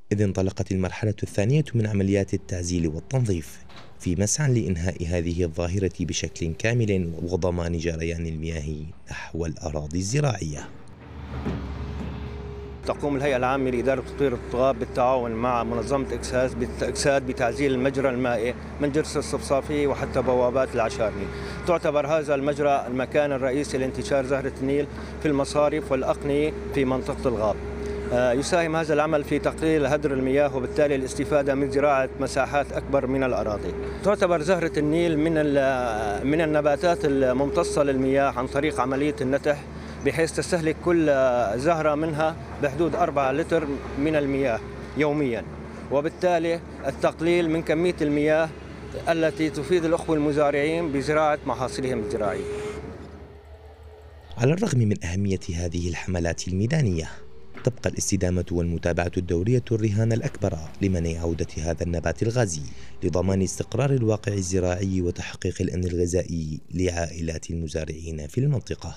إذ انطلقت المرحلة الثانية من عمليات التعزيل والتنظيف في مسعى لإنهاء هذه الظاهرة بشكل كامل وضمان جريان المياه نحو الأراضي الزراعية. تقوم الهيئة العامة لإدارة تطوير الطغاب بالتعاون مع منظمة إكساد بتعزيل المجرى المائي من جرس الصفصافي وحتى بوابات العشارني. تعتبر هذا المجرى المكان الرئيسي لانتشار زهرة النيل في المصارف والأقنية في منطقة الغاب. يساهم هذا العمل في تقليل هدر المياه وبالتالي الاستفادة من زراعة مساحات أكبر من الأراضي. تعتبر زهرة النيل من النباتات الممتصة للمياه عن طريق عملية النتح، بحيث تستهلك كل زهرة منها بحدود 4 لتر من المياه يوميا، وبالتالي التقليل من كمية المياه التي تفيد الأخوة المزارعين بزراعة محاصيلهم الزراعية. على الرغم من أهمية هذه الحملات الميدانية، تبقى الاستدامة والمتابعة الدورية الرهان الأكبر لمنع عودة هذا النبات الغازي لضمان استقرار الواقع الزراعي وتحقيق الأمن الغذائي لعائلات المزارعين في المنطقة.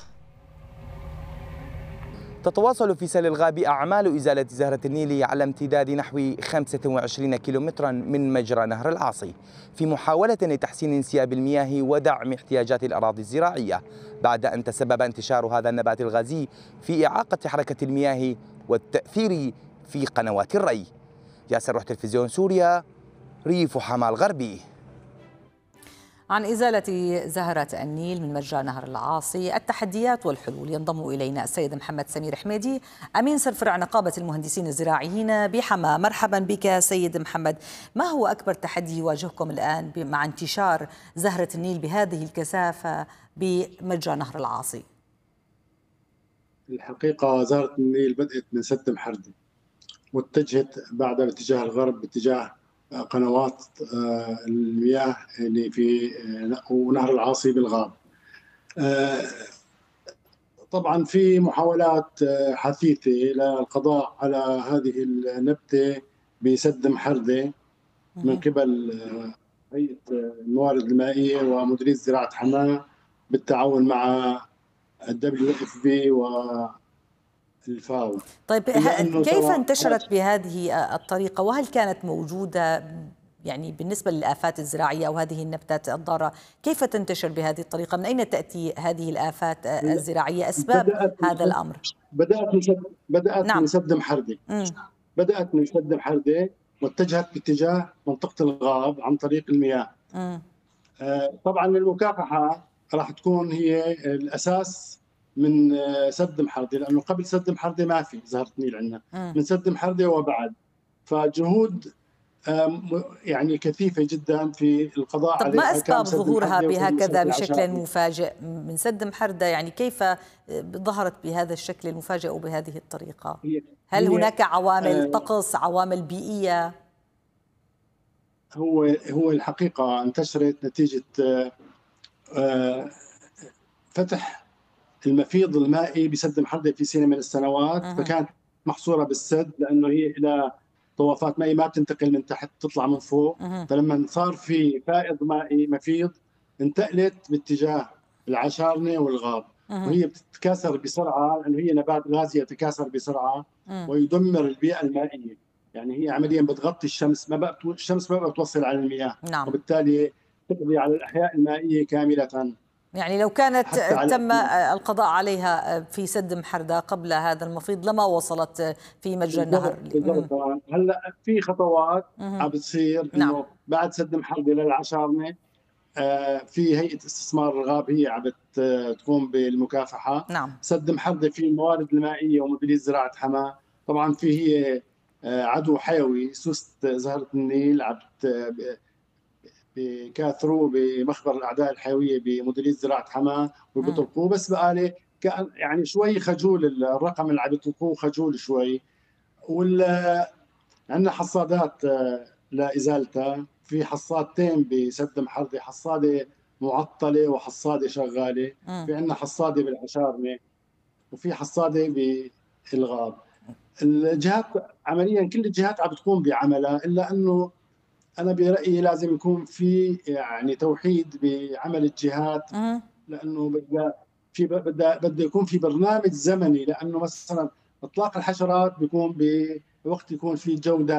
تتواصل في سيل الغاب أعمال إزالة زهرة النيل على امتداد نحو 25 كيلومترا من مجرى نهر العاصي، في محاولة لتحسين انسياب المياه ودعم احتياجات الأراضي الزراعية، بعد أن تسبب انتشار هذا النبات الغازي في إعاقة حركة المياه والتأثير في قنوات الري. ياسر روح تلفزيون سوريا، ريف حماة الغربي. عن إزالة زهرة النيل من مجرى نهر العاصي، التحديات والحلول، ينضم إلينا السيد محمد سمير حميدي، أمين سر فرع نقابة المهندسين الزراعيين بحماة. مرحبا بك سيد محمد. ما هو أكبر تحدي يواجهكم الآن مع انتشار زهرة النيل بهذه الكثافة بمجرى نهر العاصي؟ الحقيقة زهرة النيل بدأت من سد محردة واتجهت بعد باتجاه الغرب باتجاه قنوات المياه اللي في ونهر العاصي بالغاب. طبعا في محاولات حثيثة للقضاء على هذه النبتة بسد محردة من قبل هيئة الموارد المائية ومديرية زراعة حماة بالتعاون مع WFP والفاو. طيب كيف انتشرت بهذه الطريقة، وهل كانت موجودة يعني بالنسبة للآفات الزراعية أو هذه النباتات الضارة؟ كيف تنتشر بهذه الطريقة؟ من أين تأتي هذه الآفات الزراعية؟ أسباب هذا الأمر؟ بدأت من سد محردة. بدأت من سد محردة واتجهت باتجاه منطقة الغاب عن طريق المياه. طبعا المكافحة راح تكون هي الأساس من سد محردة، لأنه قبل سد محردة ما في زهرة نيل عندنا، من سد محردة وبعد، فجهود يعني كثيفة جدا في القضاء عليها. طب ما أسباب ظهورها بهكذا بشكل مفاجئ من سد محردة؟ يعني كيف ظهرت بهذا الشكل المفاجئ وبهذه الطريقة؟ هل هناك عوامل طقس، عوامل بيئية؟ هو الحقيقة انتشرت نتيجة فتح المفيض المائي بسد محردة في سنة من السنوات، فكانت محصورة بالسد لأنه هي إلى طوافات مائية ما بتنتقل من تحت، تطلع من فوق. فلما صار في فائض مائي مفيض انتقلت باتجاه العشارنة والغاب، وهي بتتكاثر بسرعة لأنه هي نبات غازي يتكاثر بسرعة ويدمر البيئة المائية. يعني هي عمليا بتغطي الشمس، الشمس ما بقى توصل على المياه. نعم. وبالتالي تقضي على الأحياء المائية كاملة. يعني لو كانت تم القضاء عليها في سد محردة قبل هذا المفيض لما وصلت في مجرى النهر. هلا في خطوات عم بتصير انه بعد سد محردة للعشارنة في هيئة استثمار الغاب هي عم تقوم بالمكافحة. نعم. سد محردة في الموارد المائية ومديرية زراعة حماة، طبعا في هي عدو حيوي سوست زهرة النيل عم بكاثروا بمخبر الاعداء الحيويه بمديريه زراعه حماة وبيطلقوه، بس بقالي يعني شوي خجول الرقم اللي عم يطلقوه، خجول شوي. عندنا حصادات لازالتها، في حصادتين بسد محردة، حصاده معطله وحصاده شغاله. في عندنا حصاده بالعشارنه وفي حصاده بالغاب. الجهات عمليا كل الجهات عم بتقوم بعملها، الا انه أنا برأيي لازم يكون في يعني توحيد بعمل الجهات، لأنه بده يكون في برنامج زمني، لأنه مثلا إطلاق الحشرات بيكون بوقت يكون في جودة